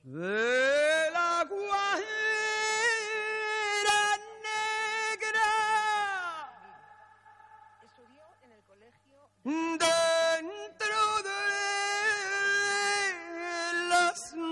de la Guajira negra. Estudió en el colegio Dentro de las